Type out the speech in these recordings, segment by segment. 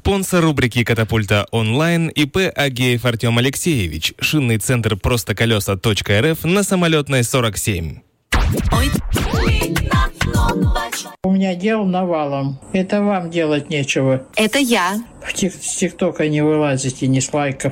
Спонсор рубрики «Катапульта онлайн» ИП Агеев Артем Алексеевич. Шинный центр «Простоколеса.рф» на Самолетной 47. У меня дел навалом. Это вам делать нечего. Это я. С ТикТока не вылазите, ни с лайков.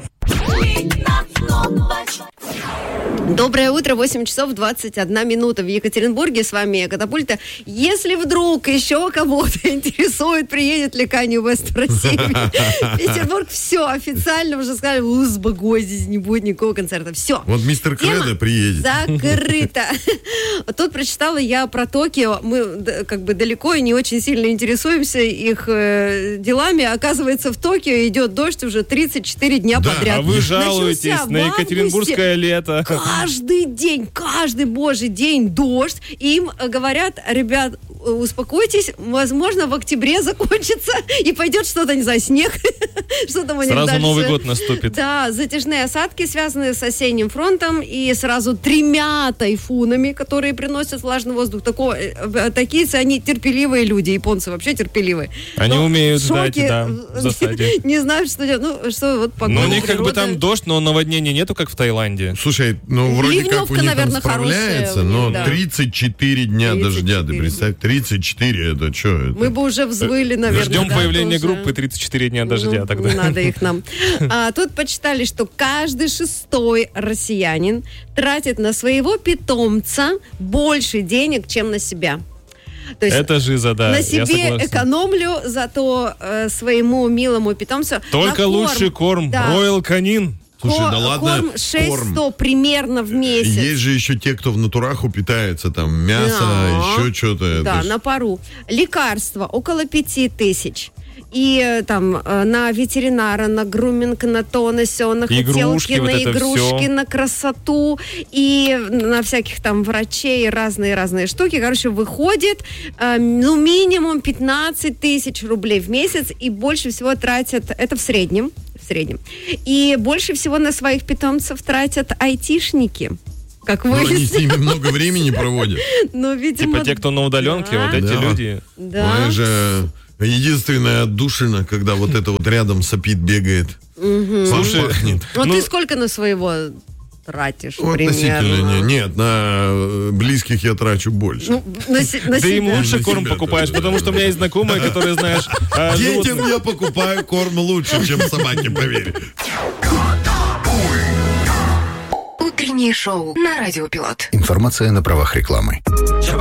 Доброе утро, 8 часов 21 минута в Екатеринбурге. С вами Катапульта. Если вдруг еще кого-то интересует, приедет ли Канье Уэст в Россию, Петербург, все, официально уже сказали, с богой, здесь не будет никакого концерта. Все. Вот мистер Кредо приедет. Закрыто. Тут прочитала я про Токио. Мы как бы далеко и не очень сильно интересуемся их делами. Оказывается, в Токио идет дождь уже 34 дня подряд. А вы жалуетесь на екатеринбургское лето. Каждый день, каждый божий день дождь. И им говорят, ребят, успокойтесь, возможно, в октябре закончится и пойдет что-то, не знаю, снег. Что там у них сразу дальше? Новый год наступит. Да, затяжные осадки, связанные с осенним фронтом, и сразу 3 тайфунами, которые приносят влажный воздух. Такие они терпеливые люди, японцы вообще терпеливые. Они умеют ждать, да, в засаде. Не знают, что делать. Ну, что вот погода. Но у них как бы там дождь, но наводнения нету, как в Таиланде. Слушай, вроде Ливневка, как у них наверное, там справляется, но да. 34 дня 34. дождя, ты представь, 34, это что? Это? Мы бы уже взвыли, наверное. Ждем да, появления тоже. группы 34 дня дождя тогда. Не надо их нам. Тут почитали, что каждый 6-й россиянин тратит на своего питомца больше денег, чем на себя. То есть это жиза, да. на себе экономлю, зато своему милому питомцу только на лучший корм. Да. Royal Canin. Слушай, да ладно, корм 600 примерно в месяц. Есть же еще те, кто в натураху питается, там, мясо, еще что-то. Да, на пару. Лекарства около 5000. И там на ветеринара, на груминг, на то, на сё, на игрушки, хотелки, вот на игрушки, всё. на красоту и на всяких там врачей, разные штуки. Короче, выходит минимум 15 тысяч рублей в месяц, и больше всего тратят, это в среднем, и больше всего на своих питомцев тратят айтишники. Как они выяснилось. с ними много времени проводят. Ну, видимо, Типа те, кто на удаленке, да. вот эти Да. люди. Да. Ой, же единственная отдушина, когда вот это вот рядом сопит, бегает. Слушай, пахнет. Ну, ты сколько на своего тратишь Относительно, примерно? нет, на близких я трачу больше. Ну, на Ты им себя. лучше На корм себя покупаешь, тоже. потому что у меня есть знакомые, которые, знаешь, Детям я покупаю корм лучше, чем собаке, поверь. Утреннее шоу на Радио Пилот. Информация на правах рекламы.